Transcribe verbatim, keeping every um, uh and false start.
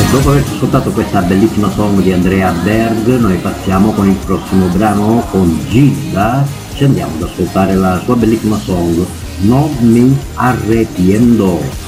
Dopo aver ascoltato questa bellissima song di Andrea Berg, noi passiamo con il prossimo brano con Gilda, ci andiamo ad ascoltare la sua bellissima song No mi arrepiento.